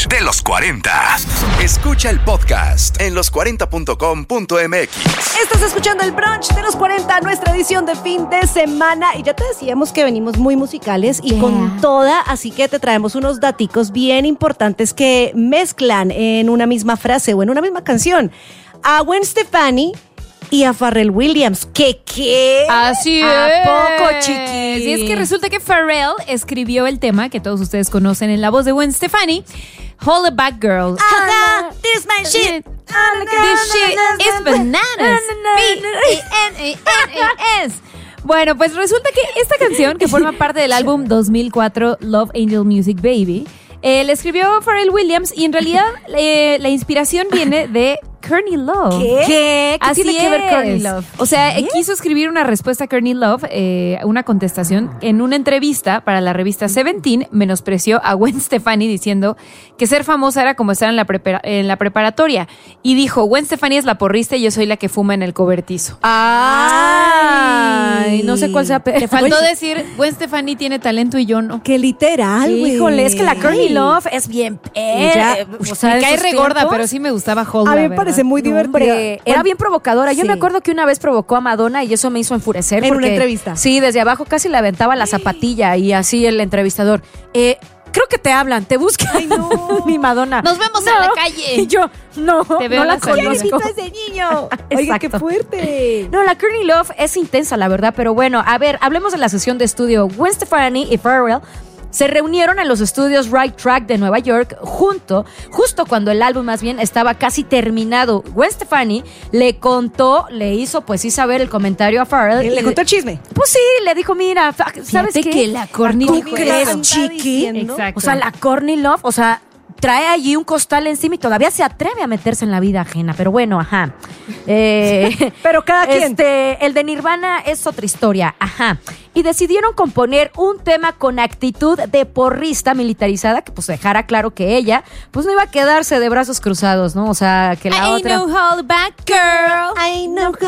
de los 40. Escucha el podcast en los40.com.mx. Estás escuchando el brunch de los 40, nuestra edición de fin de semana. Y ya te decíamos que venimos muy musicales y con toda, así que te traemos unos daticos bien importantes que mezclan en una misma frase o en una misma canción a Gwen Stefani y a Pharrell Williams. ¿Qué? Así ¿A es. poco, chiqui? Y es que resulta que Pharrell escribió el tema que todos ustedes conocen en la voz de Gwen Stefani, Hold It Back Girl. Ajá, this my shit. This shit is bananas. B-A-N-A-N-A-S. Bueno, pues resulta que esta canción, que forma parte del álbum 2004 Love Angel Music Baby, la escribió Pharrell Williams y en realidad la inspiración viene de Courtney Love. ¿Qué Así tiene que ver es. Courtney Love? O sea, quiso escribir una respuesta a Courtney Love, una contestación. En una entrevista para la revista Seventeen, menospreció a Gwen Stefani diciendo que ser famosa era como estar en la preparatoria. Y dijo, Gwen Stefani es la porrista y yo soy la que fuma en el cobertizo. Ay, no sé cuál sea. Le faltó decir, Gwen Stefani tiene talento y yo no. Qué literal, güey. Híjole, es que la Courtney Love es bien. O sea, me cae regorda, pero sí me gustaba Hold. A mí me parece muy divertida. Hombre, era bien provocadora. Yo Sí. me acuerdo que una vez provocó a Madonna y eso me hizo enfurecer. En porque, una entrevista. Sí, desde abajo casi le aventaba la zapatilla y así el entrevistador. Creo que te hablan, te buscan. Ay, no. Mi Madonna. Nos vemos en la calle. Y yo, no, Te veo no la en la salida. conozco. ese niño! Oiga, qué Exacto. fuerte. No, la Courtney Love es intensa, la verdad, pero bueno, a ver, hablemos de la sesión de estudio. Gwen Stefani y Pharrell se reunieron en los estudios Right Track de Nueva York justo cuando el álbum más bien estaba casi terminado. Gwen Stefani le hizo pues sí saber el comentario a Pharrell. Le contó el chisme. Pues sí, le dijo, mira, ¿sabes Fíjate qué? que la Courtney ¿Tú dijo crees, eso. chiqui? Exacto. O sea, la Courtney Love, o sea, trae allí un costal encima y todavía se atreve a meterse en la vida ajena. Pero bueno, ajá. Pero cada quien. El de Nirvana es otra historia, ajá. Y decidieron componer un tema con actitud de porrista militarizada que pues dejara claro que ella pues no iba a quedarse de brazos cruzados, ¿no? O sea, que la I otra... ain't no hold back girl. I know